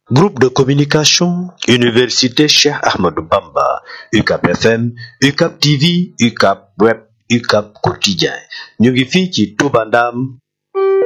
Groupe de communication, Université Cheikh Ahmadou Bamba, UCAP FM, UCAP TV, UCAP Web, UCAP Quotidien. Ñu ngi fii ci Touba Ndam